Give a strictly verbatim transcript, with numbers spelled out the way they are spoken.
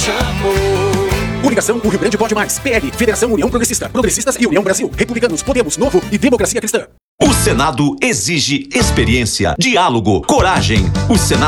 chamou. Coligação O Rio Grande Pode Mais, P L, Federação União Progressista, Progressistas e União Brasil, Republicanos, Podemos, Novo e Democracia Cristã. O Senado exige experiência, diálogo, coragem. O Senado